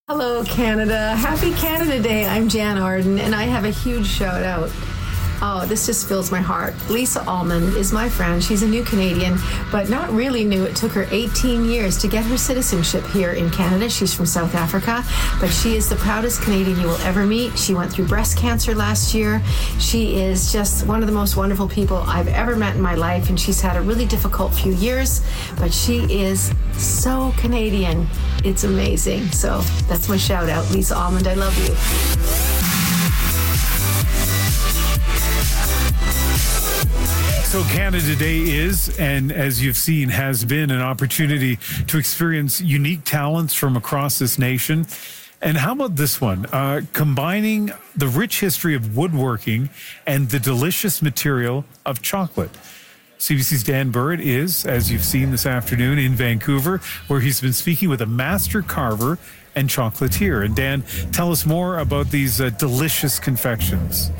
Hello, Canada. Happy Canada Day. I'm Jan Arden, and I have a huge shout out. Oh, this just fills my heart. Lisa Almond is my friend. She's a new Canadian, but not really new. It took her 18 years to get her citizenship here in Canada. She's from South Africa, but she is the proudest Canadian you will ever meet. She went through breast cancer last year. She is just one of the most wonderful people I've ever met in my life, and she's had a really difficult few years, but she is so Canadian. It's amazing. So that's my shout out. Lisa Almond, I love you. So Canada Day is, and as you've seen, has been an opportunity to experience unique talents from across this nation. And how about this one? Combining the rich history of woodworking and the delicious material of chocolate. CBC's Dan Burritt is, as you've seen this afternoon, in Vancouver, where he's been speaking with a master carver and chocolatier. And Dan, tell us more about these delicious confections.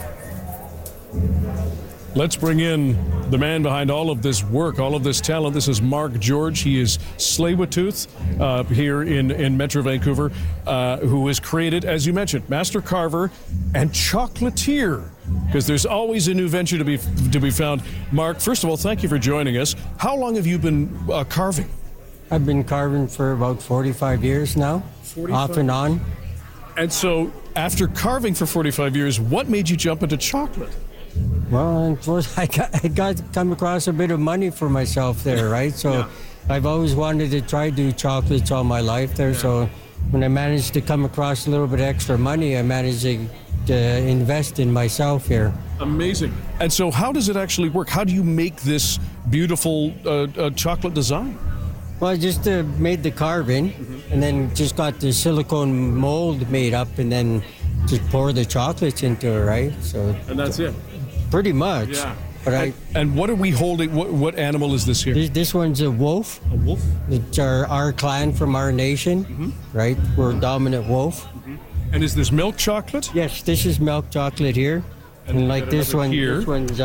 Let's bring in the man behind all of this work, all of this talent. This is Mark George. He is Tsleil-Waututh here in Metro Vancouver, who has created, as you mentioned, master carver and chocolatier, because there's always a new venture to be found. Mark, first of all, thank you for joining us. How long have you been carving? I've been carving for about 45 years now, 45. Off and on. And so after carving for 45 years, what made you jump into chocolate? Well, I got to come across a bit of money for myself there, right? So yeah. I've always wanted to try to do chocolates all my life there. Yeah. So when I managed to come across a little bit extra money, I managed to invest in myself here. Amazing. And so how does it actually work? How do you make this beautiful chocolate design? Well, I just made the carving, and then just got the silicone mold made up, and then just pour the chocolates into it, right? So. And that's it. Pretty much. Yeah. But and what are we holding? What animal is this here? This one's a wolf. A wolf? It's our clan from our nation, right? We're a dominant wolf. And is this milk chocolate? Yes, this is milk chocolate here. And like this one, here. This one's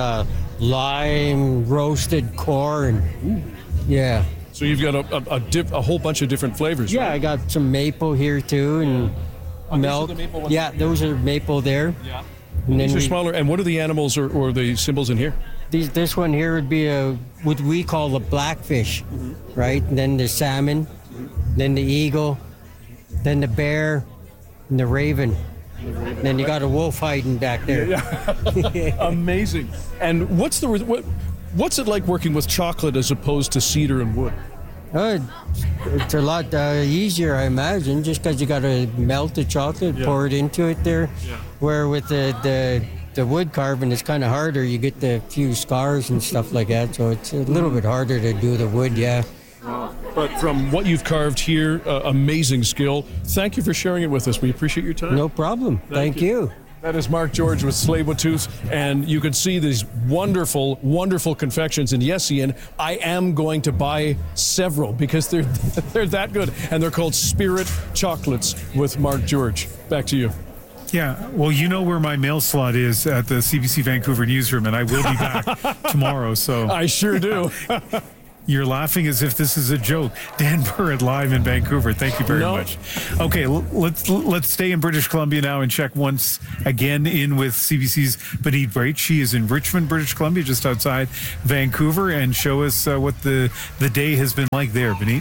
lime roasted corn. Ooh. Yeah. So you've got a whole bunch of different flavors. Yeah, right? I got some maple here too, and milk. Those are the maple ones. Yeah, those are maple there. Yeah. And these are smaller. And what are the animals or the symbols in here? This one here would be what we call a blackfish, right? And then the salmon, then the eagle, then the bear, and the raven. And then you got a wolf hiding back there. Yeah. Amazing. And what's it like working with chocolate as opposed to cedar and wood? It's a lot easier, I imagine, just because you got to melt the chocolate, pour it into it there. Yeah. Where with the wood carving, it's kind of harder. You get the few scars and stuff like that, so it's a little bit harder to do the wood, yeah. But from what you've carved here, amazing skill. Thank you for sharing it with us. We appreciate your time. No problem. Thank you. That is Mark George with Tsleil-Waututh, and you can see these wonderful, wonderful confections. And yes, Ian, I am going to buy several because they're that good, and they're called Spirit Chocolates with Mark George. Back to you. Yeah, well, you know where my mail slot is at the CBC Vancouver newsroom, and I will be back tomorrow. So I sure do. You're laughing as if this is a joke. Dan Burritt live in Vancouver. Thank you very much. Okay, let's stay in British Columbia now and check once again in with CBC's Benit Breit. She is in Richmond, British Columbia, just outside Vancouver, and show us what the day has been like there, Benit.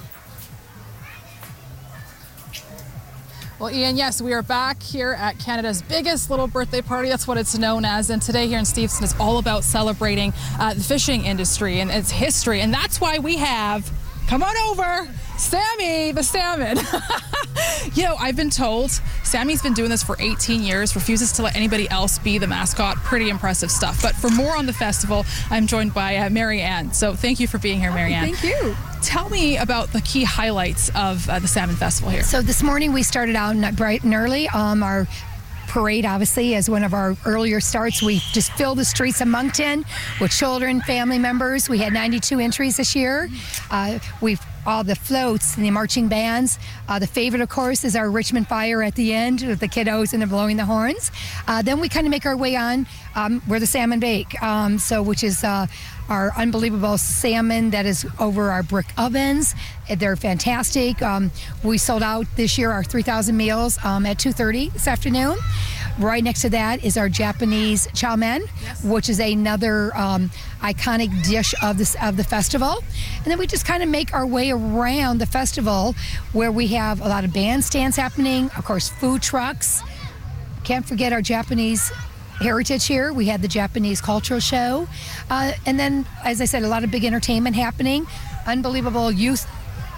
Well, Ian, yes, we are back here at Canada's biggest little birthday party. That's what it's known as. And today here in Steveston is all about celebrating the fishing industry and its history. And that's why we have, come on over, Sammy the salmon. I've been told Sammy's been doing this for 18 years, refuses to let anybody else be the mascot. Pretty impressive stuff. But for more on the festival, I'm joined by Mary Ann. So thank you for being here, Mary Ann. Thank you. Tell me about the key highlights of the Salmon Festival here. So this morning we started out bright and early. Our parade, obviously, as one of our earlier starts. We just filled the streets of Moncton with children, family members. We had 92 entries this year. We've all the floats and the marching bands. The favorite, of course, is our Richmond Fire at the end with the kiddos and they're blowing the horns. Then we kind of make our way on where the salmon bake, which is our unbelievable salmon that is over our brick ovens. They're fantastic. We sold out this year our 3,000 meals at 2:30 this afternoon. Right next to that is our Japanese chow mein, which is another iconic dish of the festival. And then we just kind of make our way around the festival where we have a lot of bandstands happening, of course, food trucks. Can't forget our Japanese heritage here. We had the Japanese cultural show. And then, as I said, a lot of big entertainment happening, unbelievable youth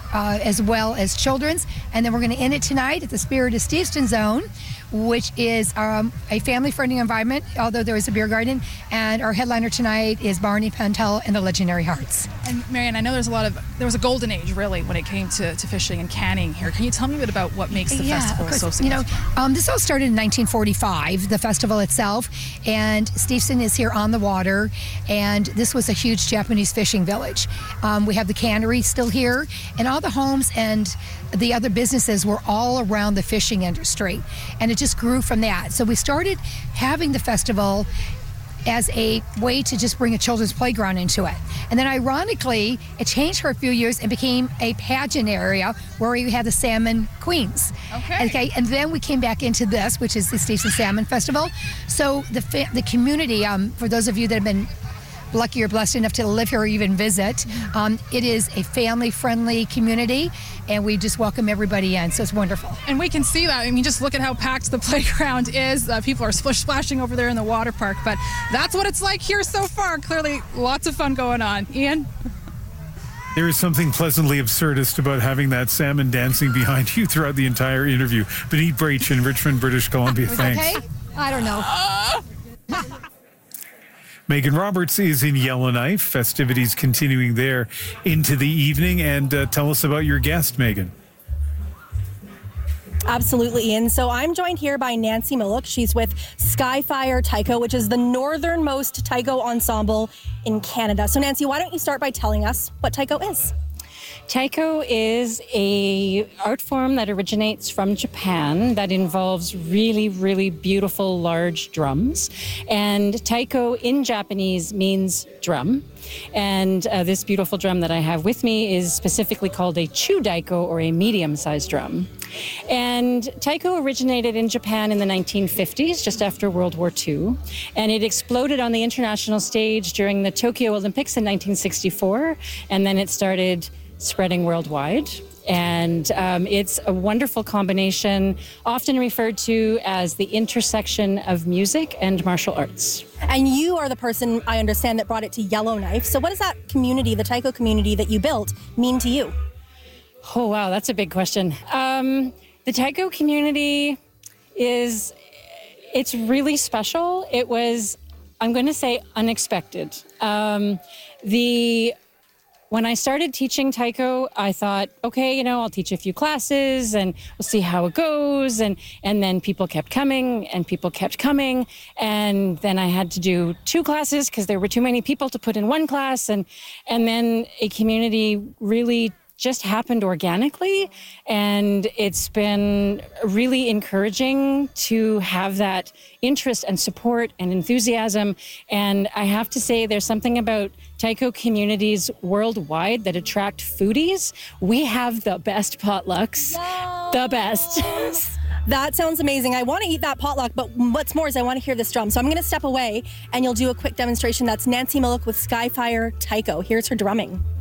as well as children's. And then we're going to end it tonight at the Spirit of Steveston Zone, which is a family-friendly environment, although there is a beer garden. And our headliner tonight is Barney Pentel and the Legendary Hearts. And Marianne, I know there was a golden age, really, when it came to fishing and canning here. Can you tell me a bit about what makes the festival so significant? This all started in 1945, the festival itself, and Steveston is here on the water, and this was a huge Japanese fishing village. We have the cannery still here, and all the homes and the other businesses were all around the fishing industry, and it just grew from that. So we started having the festival as a way to just bring a children's playground into it. And then ironically, it changed for a few years and became a pageant area where we had the Salmon Queens. Okay. And then we came back into this, which is the Steveston Salmon Festival. So the community, for those of you that have been lucky or blessed enough to live here or even visit, it is a family-friendly community, and we just welcome everybody in, so it's wonderful. And we can see that. I mean, just look at how packed the playground is. People are splashing over there in the water park, but that's what it's like here so far. Clearly, lots of fun going on. Ian? There is something pleasantly absurdist about having that salmon dancing behind you throughout the entire interview. Benit Brach in Richmond, British Columbia, thanks. Okay? I don't know. Megan Roberts is in Yellowknife. Festivities continuing there into the evening. And tell us about your guest, Megan. Absolutely, Ian. So I'm joined here by Nancy Millock. She's with Skyfire Taiko, which is the northernmost taiko ensemble in Canada. So Nancy, why don't you start by telling us what taiko is? Taiko is a art form that originates from Japan that involves really, really beautiful large drums. And taiko in Japanese means drum. And this beautiful drum that I have with me is specifically called a chudaiko, or a medium-sized drum. And taiko originated in Japan in the 1950s, just after World War II. And it exploded on the international stage during the Tokyo Olympics in 1964. And then it started spreading worldwide. And it's a wonderful combination, often referred to as the intersection of music and martial arts. And you are the person, I understand, that brought it to Yellowknife. So what does that community, the taiko community that you built, mean to you? Oh, wow, that's a big question. The taiko community it's really special. It was, I'm going to say, unexpected. When I started teaching taiko, I thought, okay, I'll teach a few classes and we'll see how it goes. And then people kept coming and people kept coming. And then I had to do 2 classes because there were too many people to put in 1 class. And then a community really just happened organically. And it's been really encouraging to have that interest and support and enthusiasm. And I have to say, there's something about taiko communities worldwide that attract foodies. We have the best potlucks. No. The best. That sounds amazing. I want to eat that potluck, but what's more is I want to hear this drum. So I'm going to step away and you'll do a quick demonstration. That's Nancy Millock with Skyfire Taiko. Here's her drumming.